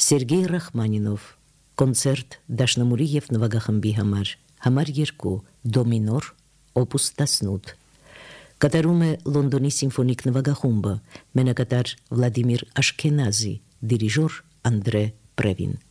Սերգեյ Ռախմանինով, կոնցերտ դաշնամուրի և նվագախմբի համար 2, դոմինոր, օպուս 18, կատարում է Լոնդոնի սիմֆոնիկ նվագախումբը, մենակատար Վլադիմիր Աշքենազի, դիրիժոր Անդրե Պրևին։